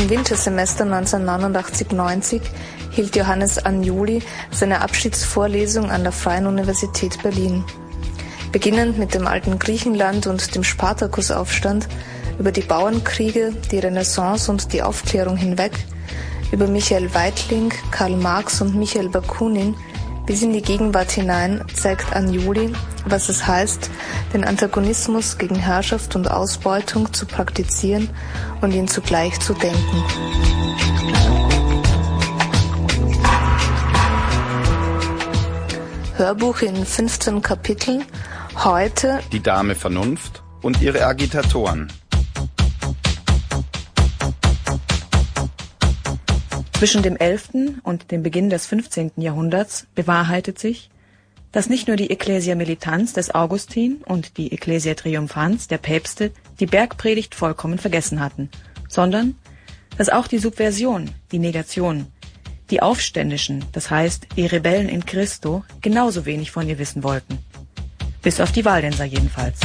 Im Wintersemester 1989/90 hielt Johannes Anjuli seine Abschiedsvorlesung an der Freien Universität Berlin. Beginnend mit dem alten Griechenland und dem Spartakusaufstand, über die Bauernkriege, die Renaissance und die Aufklärung hinweg, über Michael Weitling, Karl Marx und Michael Bakunin bis in die Gegenwart hinein zeigt Anjuli, was es heißt, den Antagonismus gegen Herrschaft und Ausbeutung zu praktizieren und ihn zugleich zu denken. Hörbuch in 15 Kapiteln. Heute die Dame Vernunft und ihre Agitatoren. Zwischen dem 11. und dem Beginn des 15. Jahrhunderts bewahrheitet sich, dass nicht nur die Ecclesia Militans des Augustin und die Ecclesia Triumphans der Päpste die Bergpredigt vollkommen vergessen hatten, sondern dass auch die Subversion, die Negation, die Aufständischen, das heißt die Rebellen in Christo, genauso wenig von ihr wissen wollten. Bis auf die Waldenser jedenfalls.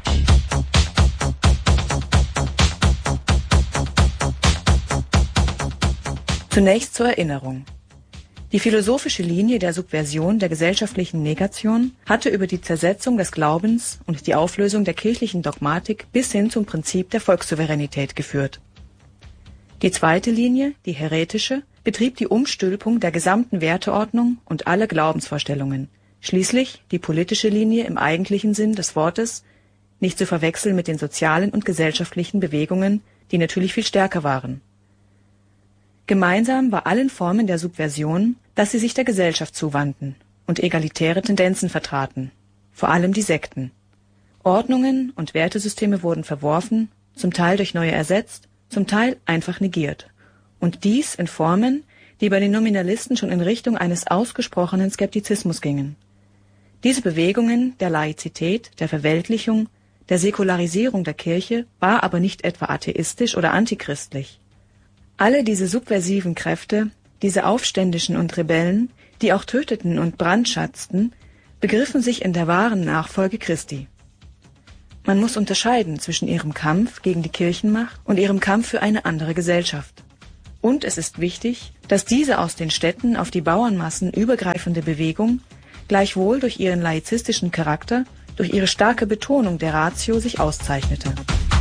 Zunächst zur Erinnerung. Die philosophische Linie der Subversion der gesellschaftlichen Negation hatte über die Zersetzung des Glaubens und die Auflösung der kirchlichen Dogmatik bis hin zum Prinzip der Volkssouveränität geführt. Die zweite Linie, die häretische, betrieb die Umstülpung der gesamten Werteordnung und aller Glaubensvorstellungen. Schließlich die politische Linie im eigentlichen Sinn des Wortes, nicht zu verwechseln mit den sozialen und gesellschaftlichen Bewegungen, die natürlich viel stärker waren. Gemeinsam war allen Formen der Subversion, dass sie sich der Gesellschaft zuwandten und egalitäre Tendenzen vertraten, vor allem die Sekten. Ordnungen und Wertesysteme wurden verworfen, zum Teil durch neue ersetzt, zum Teil einfach negiert. Und dies in Formen, die bei den Nominalisten schon in Richtung eines ausgesprochenen Skeptizismus gingen. Diese Bewegungen der Laizität, der Verweltlichung, der Säkularisierung der Kirche war aber nicht etwa atheistisch oder antichristlich. Alle diese subversiven Kräfte, diese Aufständischen und Rebellen, die auch töteten und brandschatzten, begriffen sich in der wahren Nachfolge Christi. Man muss unterscheiden zwischen ihrem Kampf gegen die Kirchenmacht und ihrem Kampf für eine andere Gesellschaft. Und es ist wichtig, dass diese aus den Städten auf die Bauernmassen übergreifende Bewegung gleichwohl durch ihren laizistischen Charakter, durch ihre starke Betonung der Ratio sich auszeichnete.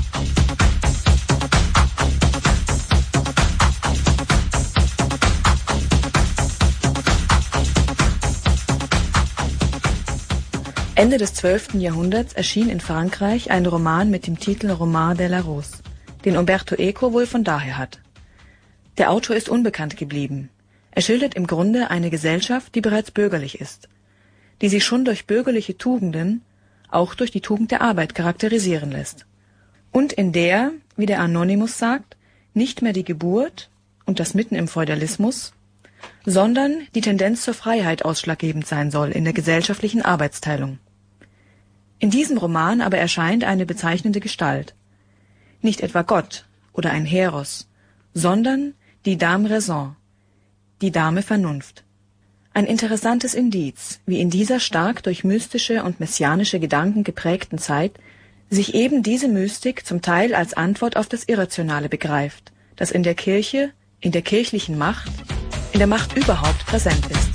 Ende des 12. Jahrhunderts erschien in Frankreich ein Roman mit dem Titel Roman de la Rose, den Umberto Eco wohl von daher hat. Der Autor ist unbekannt geblieben. Er schildert im Grunde eine Gesellschaft, die bereits bürgerlich ist, die sich schon durch bürgerliche Tugenden, auch durch die Tugend der Arbeit charakterisieren lässt. Und in der, wie der Anonymous sagt, nicht mehr die Geburt und das mitten im Feudalismus, sondern die Tendenz zur Freiheit ausschlaggebend sein soll in der gesellschaftlichen Arbeitsteilung. In diesem Roman aber erscheint eine bezeichnende Gestalt. Nicht etwa Gott oder ein Heros, sondern die Dame Raison, die Dame Vernunft. Ein interessantes Indiz, wie in dieser stark durch mystische und messianische Gedanken geprägten Zeit sich eben diese Mystik zum Teil als Antwort auf das Irrationale begreift, das in der Kirche, in der kirchlichen Macht, in der Macht überhaupt präsent ist.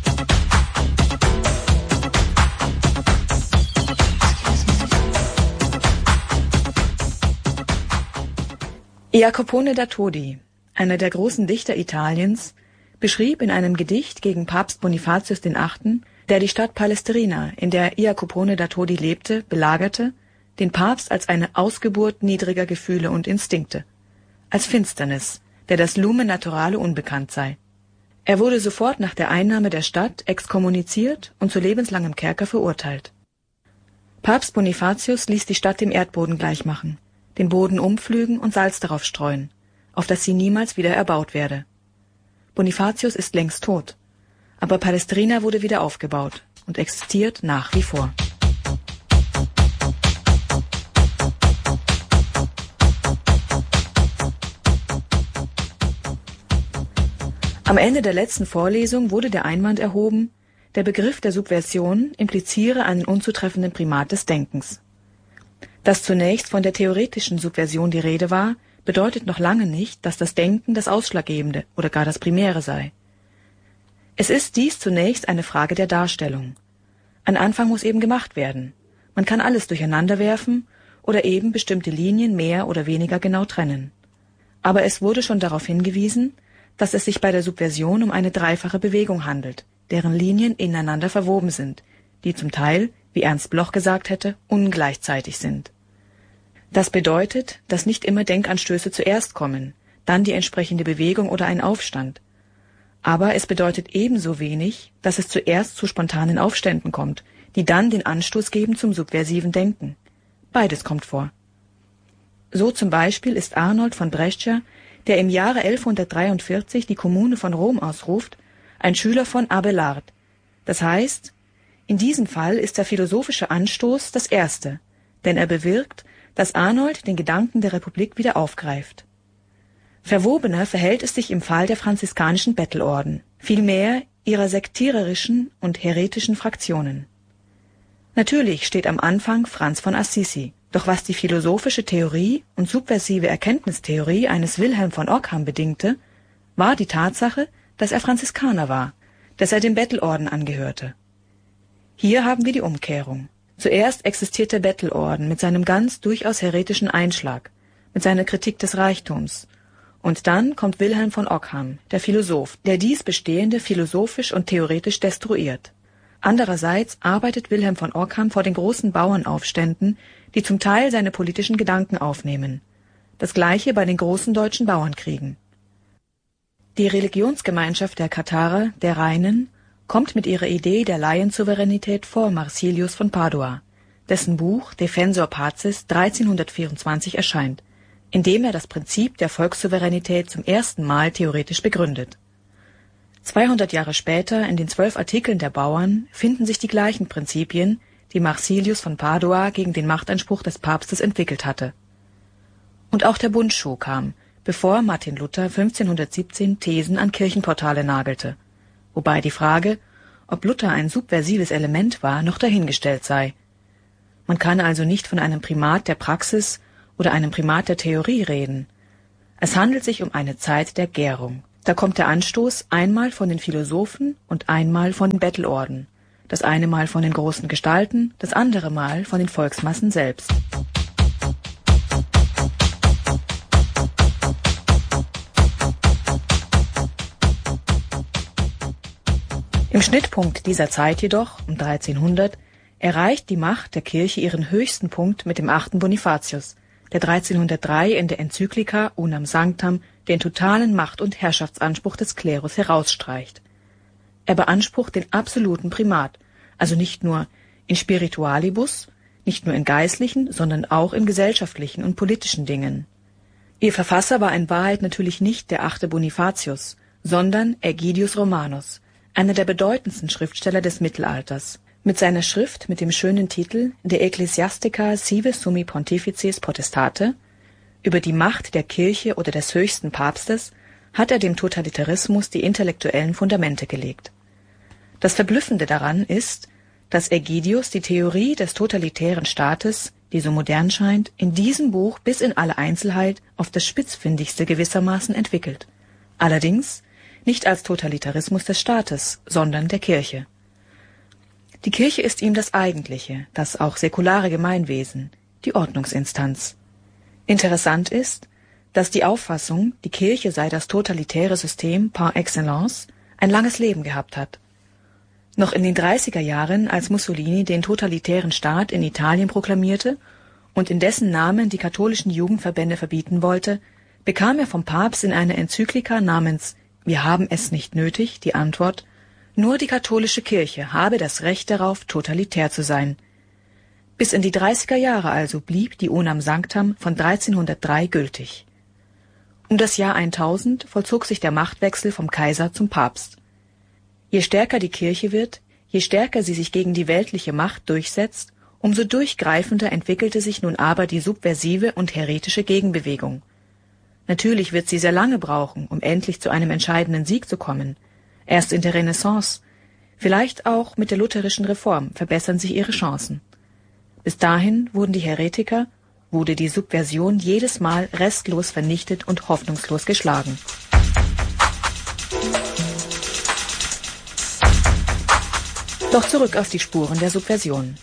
Jacopone da Todi, einer der großen Dichter Italiens, beschrieb in einem Gedicht gegen Papst Bonifatius VIII., der die Stadt Palestrina, in der Jacopone da Todi lebte, belagerte, den Papst als eine Ausgeburt niedriger Gefühle und Instinkte, als Finsternis, der das Lumen Naturale unbekannt sei. Er wurde sofort nach der Einnahme der Stadt exkommuniziert und zu lebenslangem Kerker verurteilt. Papst Bonifatius ließ die Stadt dem Erdboden gleichmachen, den Boden umpflügen und Salz darauf streuen, auf dass sie niemals wieder erbaut werde. Bonifatius ist längst tot, aber Palestrina wurde wieder aufgebaut und existiert nach wie vor. Am Ende der letzten Vorlesung wurde der Einwand erhoben, der Begriff der Subversion impliziere einen unzutreffenden Primat des Denkens. Dass zunächst von der theoretischen Subversion die Rede war, bedeutet noch lange nicht, dass das Denken das Ausschlaggebende oder gar das Primäre sei. Es ist dies zunächst eine Frage der Darstellung. Ein Anfang muss eben gemacht werden. Man kann alles durcheinander werfen oder eben bestimmte Linien mehr oder weniger genau trennen. Aber es wurde schon darauf hingewiesen, dass es sich bei der Subversion um eine dreifache Bewegung handelt, deren Linien ineinander verwoben sind, die zum Teil, wie Ernst Bloch gesagt hätte, ungleichzeitig sind. Das bedeutet, dass nicht immer Denkanstöße zuerst kommen, dann die entsprechende Bewegung oder ein Aufstand. Aber es bedeutet ebenso wenig, dass es zuerst zu spontanen Aufständen kommt, die dann den Anstoß geben zum subversiven Denken. Beides kommt vor. So zum Beispiel ist Arnold von Brescia, der im Jahre 1143 die Kommune von Rom ausruft, ein Schüler von Abelard. Das heißt, in diesem Fall ist der philosophische Anstoß das erste, denn er bewirkt, dass Arnold den Gedanken der Republik wieder aufgreift. Verwobener verhält es sich im Fall der franziskanischen Bettelorden, vielmehr ihrer sektiererischen und heretischen Fraktionen. Natürlich steht am Anfang Franz von Assisi, doch was die philosophische Theorie und subversive Erkenntnistheorie eines Wilhelm von Ockham bedingte, war die Tatsache, dass er Franziskaner war, dass er dem Bettelorden angehörte. Hier haben wir die Umkehrung. Zuerst existiert der Bettelorden mit seinem ganz durchaus heretischen Einschlag, mit seiner Kritik des Reichtums. Und dann kommt Wilhelm von Ockham, der Philosoph, der dies Bestehende philosophisch und theoretisch destruiert. Andererseits arbeitet Wilhelm von Ockham vor den großen Bauernaufständen, die zum Teil seine politischen Gedanken aufnehmen. Das Gleiche bei den großen deutschen Bauernkriegen. Die Religionsgemeinschaft der Katharer, der Reinen, kommt mit ihrer Idee der Laiensouveränität vor Marsilius von Padua, dessen Buch Defensor Pacis 1324 erscheint, in dem er das Prinzip der Volkssouveränität zum ersten Mal theoretisch begründet. 200 Jahre später, in den 12 Artikeln der Bauern, finden sich die gleichen Prinzipien, die Marsilius von Padua gegen den Machtanspruch des Papstes entwickelt hatte. Und auch der Bundschuh kam, bevor Martin Luther 1517 Thesen an Kirchenportale nagelte, wobei die Frage, ob Luther ein subversives Element war, noch dahingestellt sei. Man kann also nicht von einem Primat der Praxis oder einem Primat der Theorie reden. Es handelt sich um eine Zeit der Gärung. Da kommt der Anstoß einmal von den Philosophen und einmal von den Bettelorden, das eine Mal von den großen Gestalten, das andere Mal von den Volksmassen selbst. Im Schnittpunkt dieser Zeit jedoch, um 1300, erreicht die Macht der Kirche ihren höchsten Punkt mit dem 8. Bonifatius, der 1303 in der Enzyklika Unam Sanctam den totalen Macht- und Herrschaftsanspruch des Klerus herausstreicht. Er beansprucht den absoluten Primat, also nicht nur in spiritualibus, nicht nur in geistlichen, sondern auch in gesellschaftlichen und politischen Dingen. Ihr Verfasser war in Wahrheit natürlich nicht der 8. Bonifatius, sondern Aegidius Romanus, einer der bedeutendsten Schriftsteller des Mittelalters. Mit seiner Schrift mit dem schönen Titel De Ecclesiastica sive summi pontifices potestate über die Macht der Kirche oder des höchsten Papstes hat er dem Totalitarismus die intellektuellen Fundamente gelegt. Das Verblüffende daran ist, dass Aegidius die Theorie des totalitären Staates, die so modern scheint, in diesem Buch bis in alle Einzelheit auf das Spitzfindigste gewissermaßen entwickelt. Allerdings nicht als Totalitarismus des Staates, sondern der Kirche. Die Kirche ist ihm das eigentliche, das auch säkulare Gemeinwesen, die Ordnungsinstanz. Interessant ist, dass die Auffassung, die Kirche sei das totalitäre System par excellence, ein langes Leben gehabt hat. Noch in den 30er Jahren, als Mussolini den totalitären Staat in Italien proklamierte und in dessen Namen die katholischen Jugendverbände verbieten wollte, bekam er vom Papst in einer Enzyklika namens »Wir haben es nicht nötig« die Antwort, nur die katholische Kirche habe das Recht darauf, totalitär zu sein. Bis in die 30er Jahre also blieb die Unam Sanctam von 1303 gültig. Um das Jahr 1000 vollzog sich der Machtwechsel vom Kaiser zum Papst. Je stärker die Kirche wird, je stärker sie sich gegen die weltliche Macht durchsetzt, umso durchgreifender entwickelte sich nun aber die subversive und heretische Gegenbewegung. Natürlich wird sie sehr lange brauchen, um endlich zu einem entscheidenden Sieg zu kommen. Erst in der Renaissance, vielleicht auch mit der lutherischen Reform, verbessern sich ihre Chancen. Bis dahin wurden die Heretiker, wurde die Subversion jedes Mal restlos vernichtet und hoffnungslos geschlagen. Doch zurück auf die Spuren der Subversion.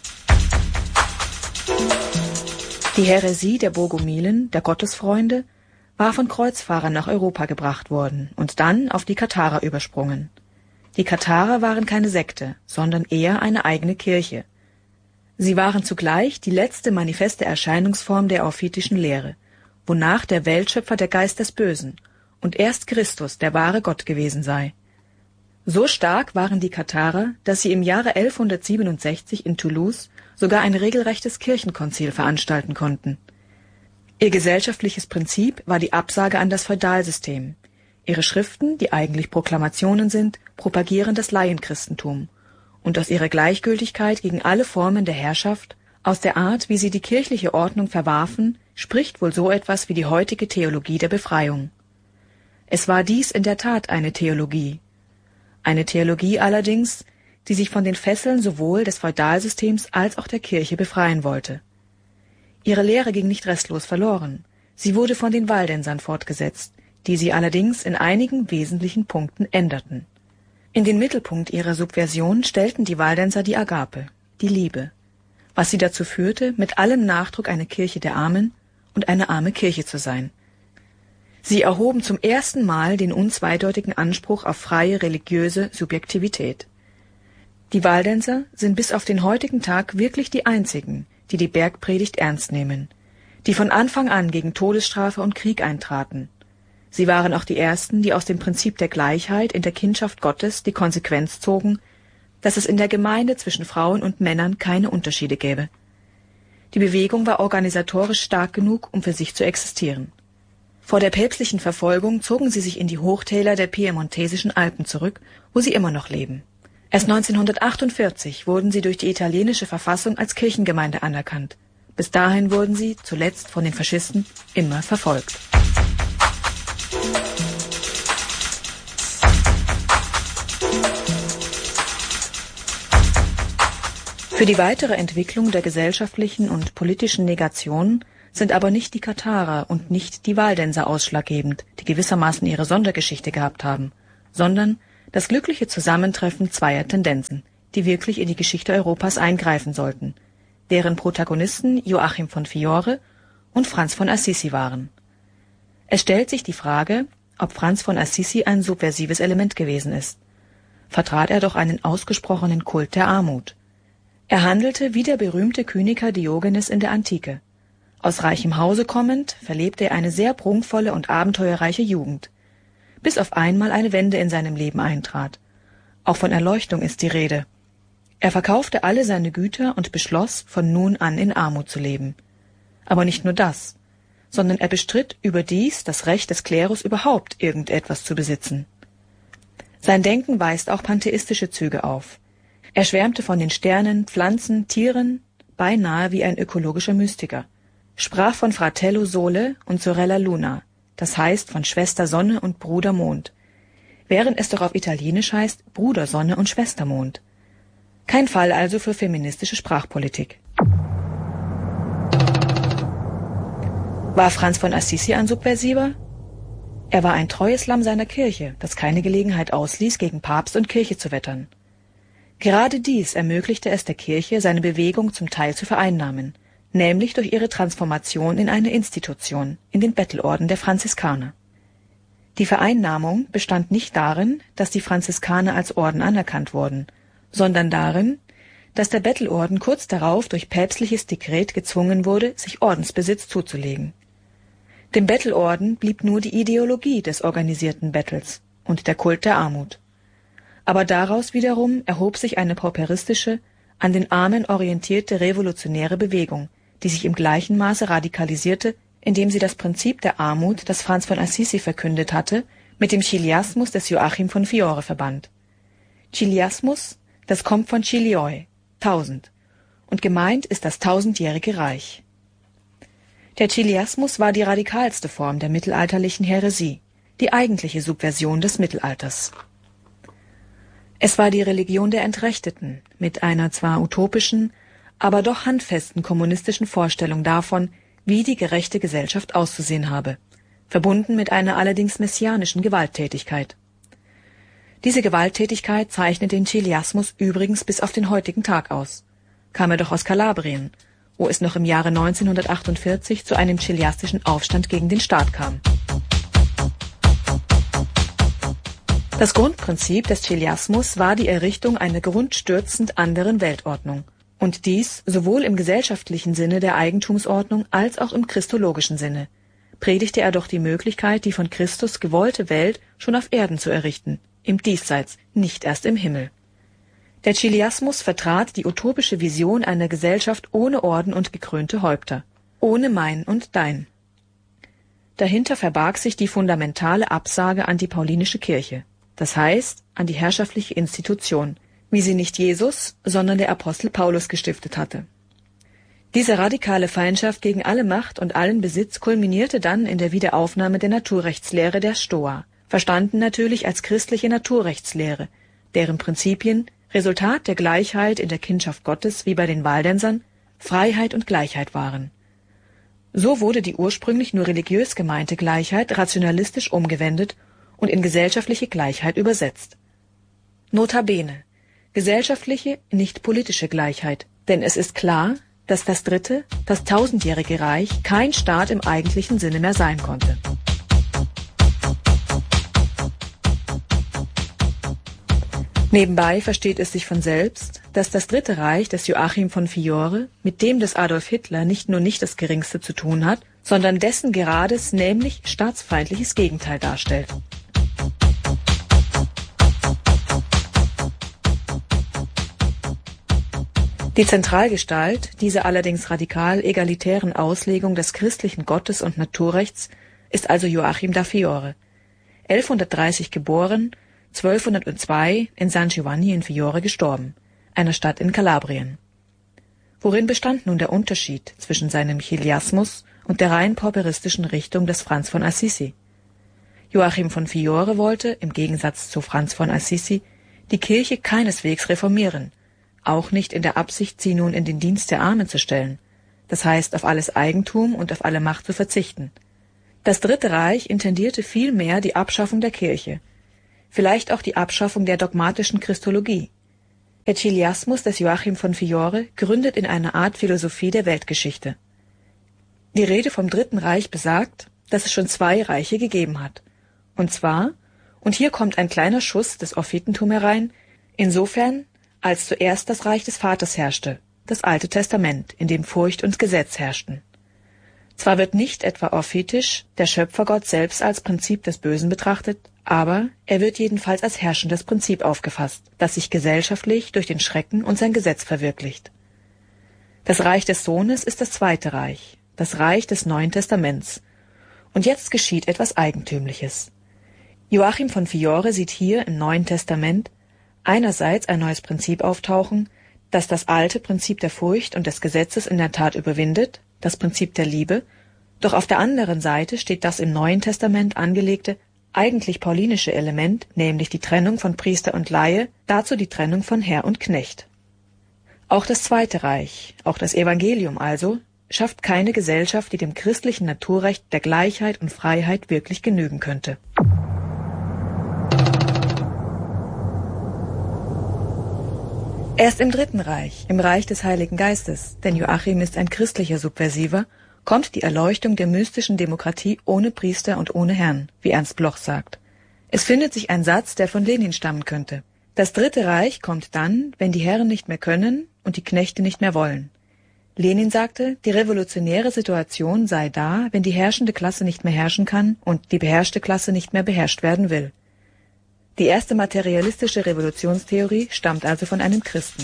Die Häresie der Bogomilen, der Gottesfreunde, war von Kreuzfahrern nach Europa gebracht worden und dann auf die Katharer übersprungen. Die Katharer waren keine Sekte, sondern eher eine eigene Kirche. Sie waren zugleich die letzte manifeste Erscheinungsform der orphitischen Lehre, wonach der Weltschöpfer der Geist des Bösen und erst Christus der wahre Gott gewesen sei. So stark waren die Katharer, dass sie im Jahre 1167 in Toulouse sogar ein regelrechtes Kirchenkonzil veranstalten konnten. Ihr gesellschaftliches Prinzip war die Absage an das Feudalsystem. Ihre Schriften, die eigentlich Proklamationen sind, propagieren das Laienchristentum. Und aus ihrer Gleichgültigkeit gegen alle Formen der Herrschaft, aus der Art, wie sie die kirchliche Ordnung verwarfen, spricht wohl so etwas wie die heutige Theologie der Befreiung. Es war dies in der Tat eine Theologie allerdings, die sich von den Fesseln sowohl des Feudalsystems als auch der Kirche befreien wollte. Ihre Lehre ging nicht restlos verloren, sie wurde von den Waldensern fortgesetzt, die sie allerdings in einigen wesentlichen Punkten änderten. In den Mittelpunkt ihrer Subversion stellten die Waldenser die Agape, die Liebe, was sie dazu führte, mit allem Nachdruck eine Kirche der Armen und eine arme Kirche zu sein. Sie erhoben zum ersten Mal den unzweideutigen Anspruch auf freie religiöse Subjektivität. Die Waldenser sind bis auf den heutigen Tag wirklich die einzigen, die die Bergpredigt ernst nehmen, die von Anfang an gegen Todesstrafe und Krieg eintraten. Sie waren auch die ersten, die aus dem Prinzip der Gleichheit in der Kindschaft Gottes die Konsequenz zogen, dass es in der Gemeinde zwischen Frauen und Männern keine Unterschiede gäbe. Die Bewegung war organisatorisch stark genug, um für sich zu existieren. Vor der päpstlichen Verfolgung zogen sie sich in die Hochtäler der piemontesischen Alpen zurück, wo sie immer noch leben. Erst 1948 wurden sie durch die italienische Verfassung als Kirchengemeinde anerkannt. Bis dahin wurden sie, zuletzt von den Faschisten, immer verfolgt. Für die weitere Entwicklung der gesellschaftlichen und politischen Negation sind aber nicht die Katharer und nicht die Waldenser ausschlaggebend, die gewissermaßen ihre Sondergeschichte gehabt haben, sondern das glückliche Zusammentreffen zweier Tendenzen, die wirklich in die Geschichte Europas eingreifen sollten, deren Protagonisten Joachim von Fiore und Franz von Assisi waren. Es stellt sich die Frage, ob Franz von Assisi ein subversives Element gewesen ist. Vertrat er doch einen ausgesprochenen Kult der Armut. Er handelte wie der berühmte Kyniker Diogenes in der Antike. Aus reichem Hause kommend, verlebte er eine sehr prunkvolle und abenteuerreiche Jugend, bis auf einmal eine Wende in seinem Leben eintrat. Auch von Erleuchtung ist die Rede. Er verkaufte alle seine Güter und beschloss, von nun an in Armut zu leben. Aber nicht nur das, sondern er bestritt überdies das Recht des Klerus überhaupt irgendetwas zu besitzen. Sein Denken weist auch pantheistische Züge auf. Er schwärmte von den Sternen, Pflanzen, Tieren, beinahe wie ein ökologischer Mystiker, sprach von Fratello Sole und Sorella Luna, das heißt von Schwester Sonne und Bruder Mond, während es doch auf Italienisch heißt Bruder Sonne und Schwester Mond. Kein Fall also für feministische Sprachpolitik. War Franz von Assisi ein Subversiver? Er war ein treues Lamm seiner Kirche, das keine Gelegenheit ausließ, gegen Papst und Kirche zu wettern. Gerade dies ermöglichte es der Kirche, seine Bewegung zum Teil zu vereinnahmen, nämlich durch ihre Transformation in eine Institution, in den Bettelorden der Franziskaner. Die Vereinnahmung bestand nicht darin, dass die Franziskaner als Orden anerkannt wurden, sondern darin, dass der Bettelorden kurz darauf durch päpstliches Dekret gezwungen wurde, sich Ordensbesitz zuzulegen. Dem Bettelorden blieb nur die Ideologie des organisierten Bettels und der Kult der Armut. Aber daraus wiederum erhob sich eine pauperistische, an den Armen orientierte revolutionäre Bewegung, die sich im gleichen Maße radikalisierte, indem sie das Prinzip der Armut, das Franz von Assisi verkündet hatte, mit dem Chiliasmus des Joachim von Fiore verband. Chiliasmus, das kommt von Chilioi, 1000, und gemeint ist das 1000-jährige Reich. Der Chiliasmus war die radikalste Form der mittelalterlichen Häresie, die eigentliche Subversion des Mittelalters. Es war die Religion der Entrechteten, mit einer zwar utopischen, aber doch handfesten kommunistischen Vorstellung davon, wie die gerechte Gesellschaft auszusehen habe, verbunden mit einer allerdings messianischen Gewalttätigkeit. Diese Gewalttätigkeit zeichnet den Chiliasmus übrigens bis auf den heutigen Tag aus. Kam er doch aus Kalabrien, wo es noch im Jahre 1948 zu einem chiliastischen Aufstand gegen den Staat kam. Das Grundprinzip des Chiliasmus war die Errichtung einer grundstürzend anderen Weltordnung. Und dies sowohl im gesellschaftlichen Sinne der Eigentumsordnung als auch im christologischen Sinne. Predigte er doch die Möglichkeit, die von Christus gewollte Welt schon auf Erden zu errichten, im Diesseits, nicht erst im Himmel. Der Chiliasmus vertrat die utopische Vision einer Gesellschaft ohne Orden und gekrönte Häupter, ohne Mein und Dein. Dahinter verbarg sich die fundamentale Absage an die paulinische Kirche, das heißt an die herrschaftliche Institution, wie sie nicht Jesus, sondern der Apostel Paulus gestiftet hatte. Diese radikale Feindschaft gegen alle Macht und allen Besitz kulminierte dann in der Wiederaufnahme der Naturrechtslehre der Stoa, verstanden natürlich als christliche Naturrechtslehre, deren Prinzipien, Resultat der Gleichheit in der Kindschaft Gottes wie bei den Waldensern, Freiheit und Gleichheit waren. So wurde die ursprünglich nur religiös gemeinte Gleichheit rationalistisch umgewendet und in gesellschaftliche Gleichheit übersetzt. Notabene: gesellschaftliche, nicht politische Gleichheit, denn es ist klar, dass das dritte, das tausendjährige Reich kein Staat im eigentlichen Sinne mehr sein konnte. Nebenbei versteht es sich von selbst, dass das Dritte Reich des Joachim von Fiore mit dem des Adolf Hitler nicht nur nicht das Geringste zu tun hat, sondern dessen gerades, nämlich staatsfeindliches Gegenteil darstellt. Die Zentralgestalt dieser allerdings radikal egalitären Auslegung des christlichen Gottes- und Naturrechts ist also Joachim da Fiore, 1130 geboren, 1202 in San Giovanni in Fiore gestorben, einer Stadt in Kalabrien. Worin bestand nun der Unterschied zwischen seinem Chiliasmus und der rein pauperistischen Richtung des Franz von Assisi? Joachim von Fiore wollte, im Gegensatz zu Franz von Assisi, die Kirche keineswegs reformieren, auch nicht in der Absicht, sie nun in den Dienst der Armen zu stellen, das heißt auf alles Eigentum und auf alle Macht zu verzichten. Das Dritte Reich intendierte vielmehr die Abschaffung der Kirche, vielleicht auch die Abschaffung der dogmatischen Christologie. Der Chiliasmus des Joachim von Fiore gründet in einer Art Philosophie der Weltgeschichte. Die Rede vom Dritten Reich besagt, dass es schon zwei Reiche gegeben hat. Und zwar, und hier kommt ein kleiner Schuss des Ophitentum herein, insofern, als zuerst das Reich des Vaters herrschte, das Alte Testament, in dem Furcht und Gesetz herrschten. Zwar wird nicht etwa orphitisch der Schöpfergott selbst als Prinzip des Bösen betrachtet, aber er wird jedenfalls als herrschendes Prinzip aufgefasst, das sich gesellschaftlich durch den Schrecken und sein Gesetz verwirklicht. Das Reich des Sohnes ist das Zweite Reich, das Reich des Neuen Testaments. Und jetzt geschieht etwas Eigentümliches. Joachim von Fiore sieht hier im Neuen Testament einerseits ein neues Prinzip auftauchen, das das alte Prinzip der Furcht und des Gesetzes in der Tat überwindet, das Prinzip der Liebe, doch auf der anderen Seite steht das im Neuen Testament angelegte, eigentlich paulinische Element, nämlich die Trennung von Priester und Laie, dazu die Trennung von Herr und Knecht. Auch das Zweite Reich, auch das Evangelium also, schafft keine Gesellschaft, die dem christlichen Naturrecht der Gleichheit und Freiheit wirklich genügen könnte. Erst im Dritten Reich, im Reich des Heiligen Geistes, denn Joachim ist ein christlicher Subversiver, kommt die Erleuchtung der mystischen Demokratie ohne Priester und ohne Herrn, wie Ernst Bloch sagt. Es findet sich ein Satz, der von Lenin stammen könnte. Das Dritte Reich kommt dann, wenn die Herren nicht mehr können und die Knechte nicht mehr wollen. Lenin sagte, die revolutionäre Situation sei da, wenn die herrschende Klasse nicht mehr herrschen kann und die beherrschte Klasse nicht mehr beherrscht werden will. Die erste materialistische Revolutionstheorie stammt also von einem Christen.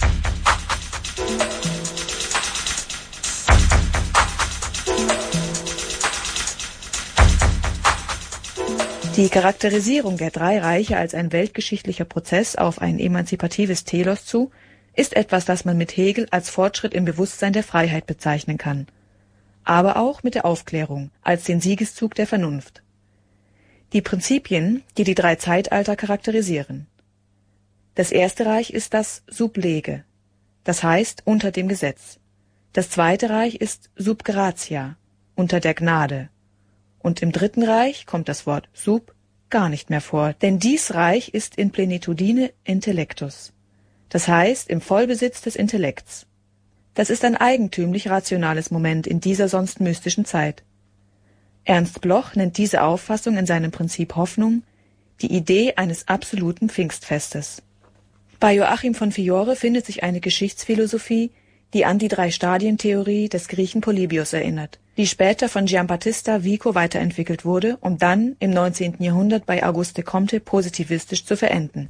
Die Charakterisierung der drei Reiche als ein weltgeschichtlicher Prozess auf ein emanzipatives Telos zu, ist etwas, das man mit Hegel als Fortschritt im Bewusstsein der Freiheit bezeichnen kann, aber auch mit der Aufklärung als den Siegeszug der Vernunft. Die Prinzipien, die die drei Zeitalter charakterisieren. Das Erste Reich ist das Sublege, das heißt unter dem Gesetz. Das Zweite Reich ist sub gratia, unter der Gnade. Und im Dritten Reich kommt das Wort sub gar nicht mehr vor, denn dies Reich ist in plenitudine intellectus, das heißt im Vollbesitz des Intellekts. Das ist ein eigentümlich rationales Moment in dieser sonst mystischen Zeit. Ernst Bloch nennt diese Auffassung in seinem Prinzip Hoffnung die Idee eines absoluten Pfingstfestes. Bei Joachim von Fiore findet sich eine Geschichtsphilosophie, die an die Drei-Stadien-Theorie des Griechen Polybios erinnert, die später von Giambattista Vico weiterentwickelt wurde, um dann im 19. Jahrhundert bei Auguste Comte positivistisch zu verenden.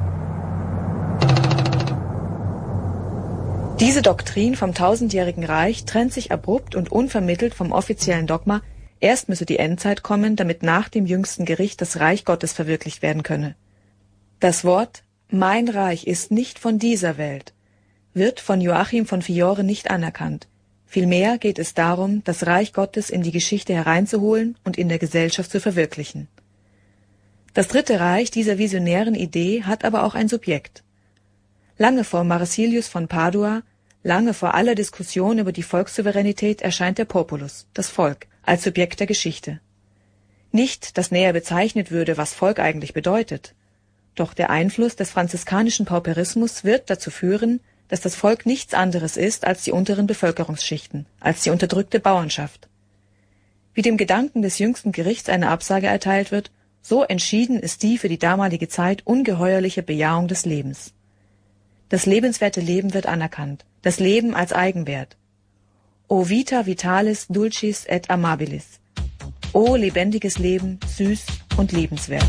Diese Doktrin vom tausendjährigen Reich trennt sich abrupt und unvermittelt vom offiziellen Dogma, erst müsse die Endzeit kommen, damit nach dem jüngsten Gericht das Reich Gottes verwirklicht werden könne. Das Wort »Mein Reich ist nicht von dieser Welt« wird von Joachim von Fiore nicht anerkannt. Vielmehr geht es darum, das Reich Gottes in die Geschichte hereinzuholen und in der Gesellschaft zu verwirklichen. Das Dritte Reich dieser visionären Idee hat aber auch ein Subjekt. Lange vor Marsilius von Padua, lange vor aller Diskussion über die Volkssouveränität erscheint der Populus, das Volk, als Subjekt der Geschichte. Nicht, dass näher bezeichnet würde, was Volk eigentlich bedeutet. Doch der Einfluss des franziskanischen Pauperismus wird dazu führen, dass das Volk nichts anderes ist als die unteren Bevölkerungsschichten, als die unterdrückte Bauernschaft. Wie dem Gedanken des jüngsten Gerichts eine Absage erteilt wird, so entschieden ist die für die damalige Zeit ungeheuerliche Bejahung des Lebens. Das lebenswerte Leben wird anerkannt, das Leben als Eigenwert. O vita vitalis dulcis et amabilis. O lebendiges Leben, süß und liebenswert.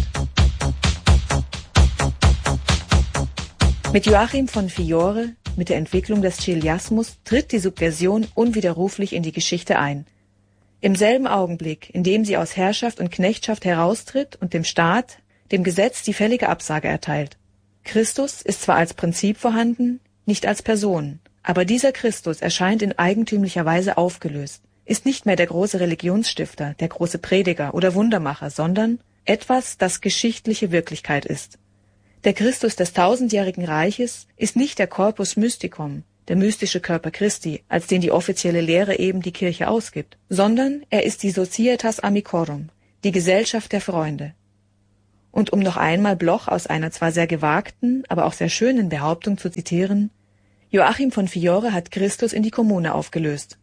Mit Joachim von Fiore, mit der Entwicklung des Chiliasmus, tritt die Subversion unwiderruflich in die Geschichte ein. Im selben Augenblick, in dem sie aus Herrschaft und Knechtschaft heraustritt und dem Staat, dem Gesetz die fällige Absage erteilt. Christus ist zwar als Prinzip vorhanden, nicht als Person, aber dieser Christus erscheint in eigentümlicher Weise aufgelöst, ist nicht mehr der große Religionsstifter, der große Prediger oder Wundermacher, sondern etwas, das geschichtliche Wirklichkeit ist. Der Christus des tausendjährigen Reiches ist nicht der Corpus Mysticum, der mystische Körper Christi, als den die offizielle Lehre eben die Kirche ausgibt, sondern er ist die Societas Amicorum, die Gesellschaft der Freunde. Und um noch einmal Bloch aus einer zwar sehr gewagten, aber auch sehr schönen Behauptung zu zitieren, Joachim von Fiore hat Christus in die Kommune aufgelöst.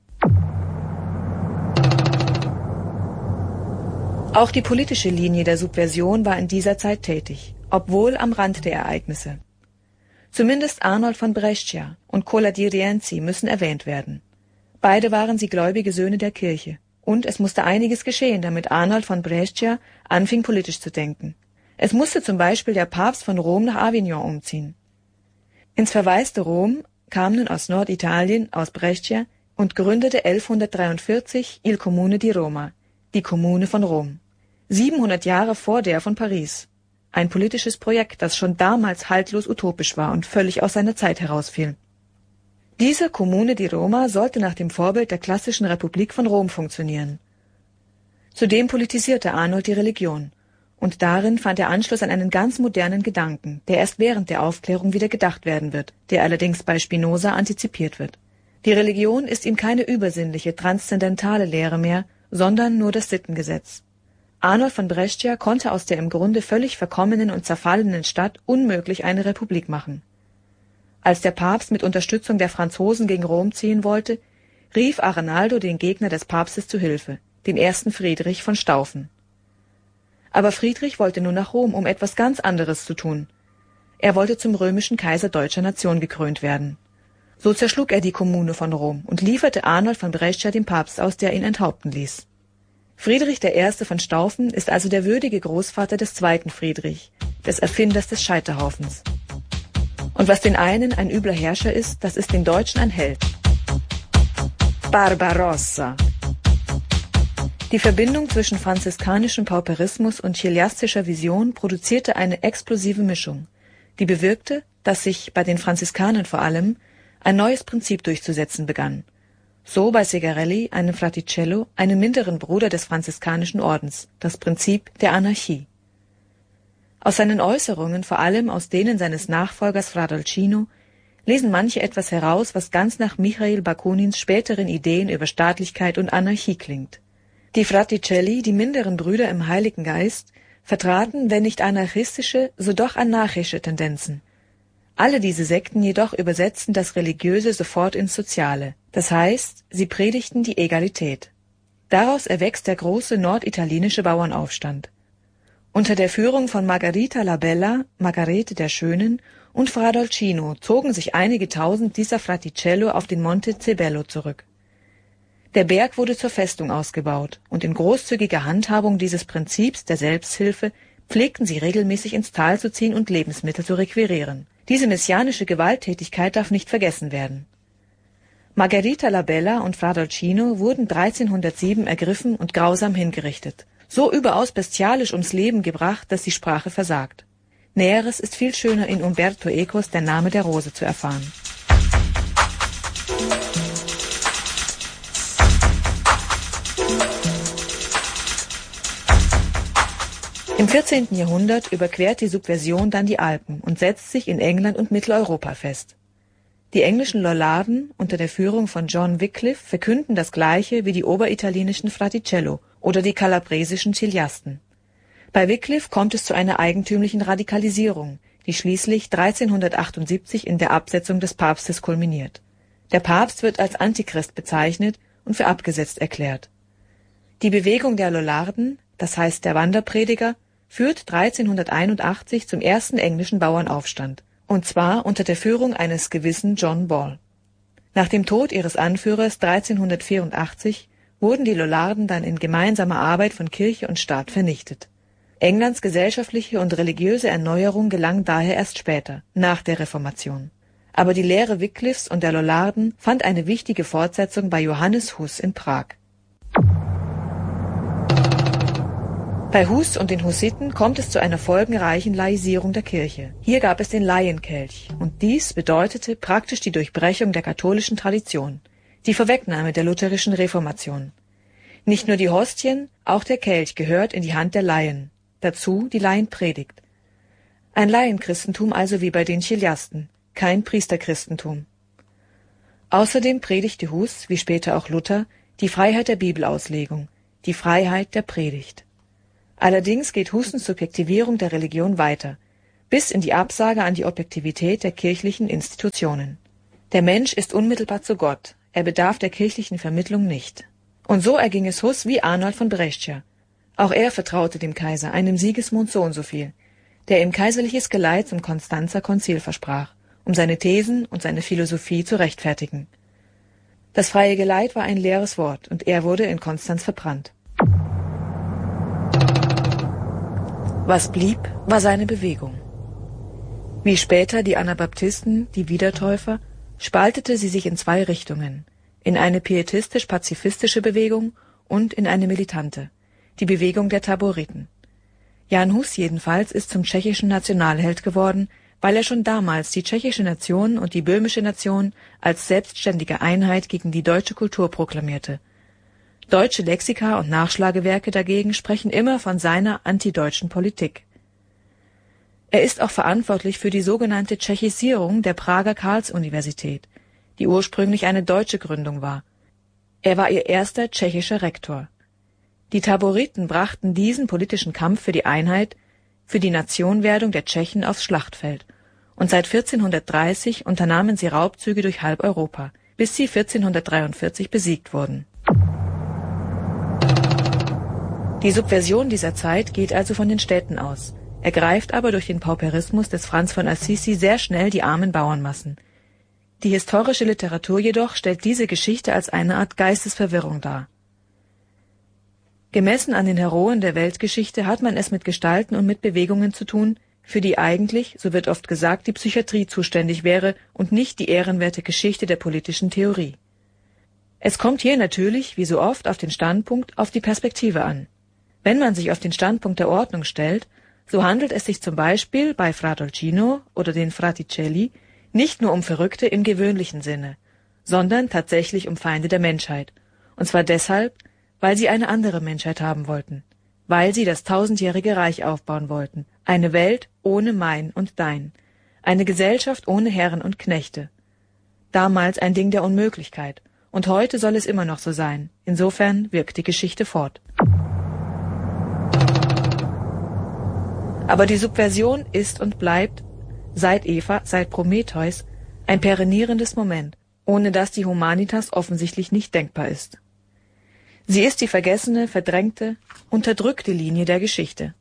Auch die politische Linie der Subversion war in dieser Zeit tätig, obwohl am Rand der Ereignisse. Zumindest Arnold von Brescia und Cola di Rienzi müssen erwähnt werden. Beide waren sie gläubige Söhne der Kirche, und es musste einiges geschehen, damit Arnold von Brescia anfing, politisch zu denken. Es musste zum Beispiel der Papst von Rom nach Avignon umziehen. Ins verwaiste Rom kam nun aus Norditalien, aus Brescia, und gründete 1143 Il Comune di Roma, die Kommune von Rom. 700 Jahre vor der von Paris. Ein politisches Projekt, das schon damals haltlos utopisch war und völlig aus seiner Zeit herausfiel. Diese Comune di Roma sollte nach dem Vorbild der klassischen Republik von Rom funktionieren. Zudem politisierte Arnold die Religion, und darin fand er Anschluss an einen ganz modernen Gedanken, der erst während der Aufklärung wieder gedacht werden wird, der allerdings bei Spinoza antizipiert wird. Die Religion ist ihm keine übersinnliche, transzendentale Lehre mehr, sondern nur das Sittengesetz. Arnold von Brescia konnte aus der im Grunde völlig verkommenen und zerfallenen Stadt unmöglich eine Republik machen. Als der Papst mit Unterstützung der Franzosen gegen Rom ziehen wollte, rief Arenaldo den Gegner des Papstes zu Hilfe, den ersten Friedrich von Staufen. Aber Friedrich wollte nun nach Rom, um etwas ganz anderes zu tun. Er wollte zum römischen Kaiser deutscher Nation gekrönt werden. So zerschlug er die Kommune von Rom und lieferte Arnold von Brescia dem Papst aus, der ihn enthaupten ließ. Friedrich I. von Staufen ist also der würdige Großvater des zweiten Friedrich, des Erfinders des Scheiterhaufens. Und was den einen ein übler Herrscher ist, das ist den Deutschen ein Held. Barbarossa. Die Verbindung zwischen franziskanischem Pauperismus und chiliastischer Vision produzierte eine explosive Mischung, die bewirkte, dass sich bei den Franziskanern vor allem ein neues Prinzip durchzusetzen begann. So bei Segarelli, einem Fraticello, einem minderen Bruder des franziskanischen Ordens, das Prinzip der Anarchie. Aus seinen Äußerungen, vor allem aus denen seines Nachfolgers Fra Dolcino, lesen manche etwas heraus, was ganz nach Michail Bakunins späteren Ideen über Staatlichkeit und Anarchie klingt. Die Fraticelli, die minderen Brüder im Heiligen Geist, vertraten, wenn nicht anarchistische, so doch anarchische Tendenzen. Alle diese Sekten jedoch übersetzten das Religiöse sofort ins Soziale, das heißt, sie predigten die Egalität. Daraus erwächst der große norditalienische Bauernaufstand. Unter der Führung von Margherita la Bella, Margarete der Schönen, und Fra Dolcino zogen sich einige tausend dieser Fraticello auf den Monte Cebello zurück. Der Berg wurde zur Festung ausgebaut, und in großzügiger Handhabung dieses Prinzips der Selbsthilfe pflegten sie regelmäßig ins Tal zu ziehen und Lebensmittel zu requirieren. Diese messianische Gewalttätigkeit darf nicht vergessen werden. Margherita la Bella und Fra Dolcino wurden 1307 ergriffen und grausam hingerichtet, so überaus bestialisch ums Leben gebracht, dass die Sprache versagt. Näheres ist viel schöner in Umberto Ecos Der Name der Rose zu erfahren. Im 14. Jahrhundert überquert die Subversion dann die Alpen und setzt sich in England und Mitteleuropa fest. Die englischen Lollarden unter der Führung von John Wycliffe verkünden das Gleiche wie die oberitalienischen Fraticello oder die kalabresischen Chiliasten. Bei Wycliffe kommt es zu einer eigentümlichen Radikalisierung, die schließlich 1378 in der Absetzung des Papstes kulminiert. Der Papst wird als Antichrist bezeichnet und für abgesetzt erklärt. Die Bewegung der Lollarden, das heißt der Wanderprediger, führt 1381 zum ersten englischen Bauernaufstand, und zwar unter der Führung eines gewissen John Ball. Nach dem Tod ihres Anführers 1384 wurden die Lollarden dann in gemeinsamer Arbeit von Kirche und Staat vernichtet. Englands gesellschaftliche und religiöse Erneuerung gelang daher erst später, nach der Reformation. Aber die Lehre Wycliffes und der Lollarden fand eine wichtige Fortsetzung bei Johannes Hus in Prag. Bei Hus und den Hussiten kommt es zu einer folgenreichen Laisierung der Kirche. Hier gab es den Laienkelch, und dies bedeutete praktisch die Durchbrechung der katholischen Tradition, die Vorwegnahme der lutherischen Reformation. Nicht nur die Hostien, auch der Kelch gehört in die Hand der Laien. Dazu die Laienpredigt. Ein Laienchristentum also wie bei den Chiliasten, kein Priesterchristentum. Außerdem predigte Hus, wie später auch Luther, die Freiheit der Bibelauslegung, die Freiheit der Predigt. Allerdings geht Hussens Subjektivierung der Religion weiter, bis in die Absage an die Objektivität der kirchlichen Institutionen. Der Mensch ist unmittelbar zu Gott, er bedarf der kirchlichen Vermittlung nicht. Und so erging es Hus wie Arnold von Brescia. Auch er vertraute dem Kaiser, einem Sigismund so und so viel, der ihm kaiserliches Geleit zum Konstanzer Konzil versprach, um seine Thesen und seine Philosophie zu rechtfertigen. Das freie Geleit war ein leeres Wort, und er wurde in Konstanz verbrannt. Was blieb, war seine Bewegung. Wie später die Anabaptisten, die Wiedertäufer, spaltete sie sich in zwei Richtungen, in eine pietistisch-pazifistische Bewegung und in eine militante, die Bewegung der Taboriten. Jan Hus jedenfalls ist zum tschechischen Nationalheld geworden, weil er schon damals die tschechische Nation und die böhmische Nation als selbstständige Einheit gegen die deutsche Kultur proklamierte. Deutsche Lexika und Nachschlagewerke dagegen sprechen immer von seiner antideutschen Politik. Er ist auch verantwortlich für die sogenannte Tschechisierung der Prager Karls-Universität, die ursprünglich eine deutsche Gründung war. Er war ihr erster tschechischer Rektor. Die Taboriten brachten diesen politischen Kampf für die Einheit, für die Nationwerdung der Tschechen aufs Schlachtfeld, und seit 1430 unternahmen sie Raubzüge durch halb Europa, bis sie 1443 besiegt wurden. Die Subversion dieser Zeit geht also von den Städten aus, ergreift aber durch den Pauperismus des Franz von Assisi sehr schnell die armen Bauernmassen. Die historische Literatur jedoch stellt diese Geschichte als eine Art Geistesverwirrung dar. Gemessen an den Heroen der Weltgeschichte hat man es mit Gestalten und mit Bewegungen zu tun, für die eigentlich, so wird oft gesagt, die Psychiatrie zuständig wäre und nicht die ehrenwerte Geschichte der politischen Theorie. Es kommt hier natürlich, wie so oft, auf den Standpunkt, auf die Perspektive an. Wenn man sich auf den Standpunkt der Ordnung stellt, so handelt es sich zum Beispiel bei Fra Dolcino oder den Fraticelli nicht nur um Verrückte im gewöhnlichen Sinne, sondern tatsächlich um Feinde der Menschheit. Und zwar deshalb, weil sie eine andere Menschheit haben wollten, weil sie das 1000-jährige Reich aufbauen wollten, eine Welt ohne mein und dein, eine Gesellschaft ohne Herren und Knechte, damals ein Ding der Unmöglichkeit, und heute soll es immer noch so sein. Insofern wirkt die Geschichte fort. Aber die Subversion ist und bleibt, seit Eva, seit Prometheus, ein perinierendes Moment, ohne das die Humanitas offensichtlich nicht denkbar ist. Sie ist die vergessene, verdrängte, unterdrückte Linie der Geschichte.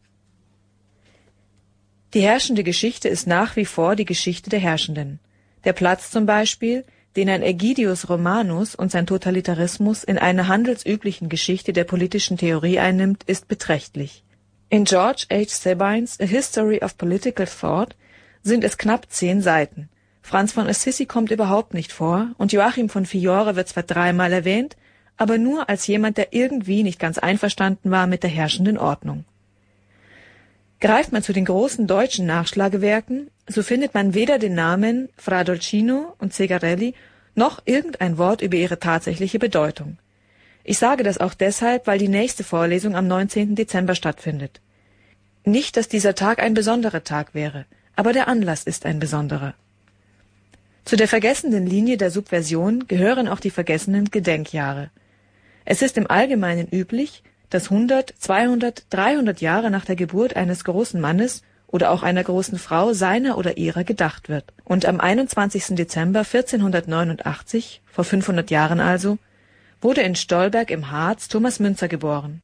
Die herrschende Geschichte ist nach wie vor die Geschichte der Herrschenden. Der Platz zum Beispiel, den ein Ägidius Romanus und sein Totalitarismus in einer handelsüblichen Geschichte der politischen Theorie einnimmt, ist beträchtlich. In George H. Sabines A History of Political Thought sind es knapp 10 Seiten. Franz von Assisi kommt überhaupt nicht vor und Joachim von Fiore wird zwar 3-mal erwähnt, aber nur als jemand, der irgendwie nicht ganz einverstanden war mit der herrschenden Ordnung. Greift man zu den großen deutschen Nachschlagewerken, so findet man weder den Namen Fra Dolcino und Zegarelli noch irgendein Wort über ihre tatsächliche Bedeutung. Ich sage das auch deshalb, weil die nächste Vorlesung am 19. Dezember stattfindet. Nicht, dass dieser Tag ein besonderer Tag wäre, aber der Anlass ist ein besonderer. Zu der vergessenen Linie der Subversion gehören auch die vergessenen Gedenkjahre. Es ist im Allgemeinen üblich, dass 100, 200, 300 Jahre nach der Geburt eines großen Mannes oder auch einer großen Frau seiner oder ihrer gedacht wird. Und am 21. Dezember 1489, vor 500 Jahren also, wurde in Stolberg im Harz Thomas Müntzer geboren.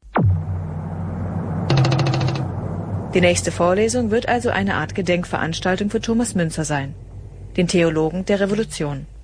Die nächste Vorlesung wird also eine Art Gedenkveranstaltung für Thomas Müntzer sein, den Theologen der Revolution.